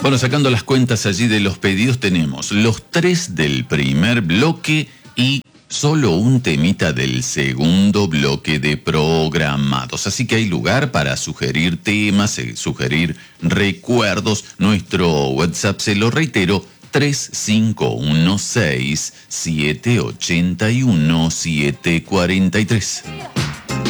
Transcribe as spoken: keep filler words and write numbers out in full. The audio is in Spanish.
Bueno, sacando las cuentas allí de los pedidos, tenemos los tres del primer bloque y solo un temita del segundo bloque de programados. Así que hay lugar para sugerir temas, eh, sugerir recuerdos. Nuestro WhatsApp, se lo reitero, tres cinco uno seis, siete ocho uno, siete cuatro tres.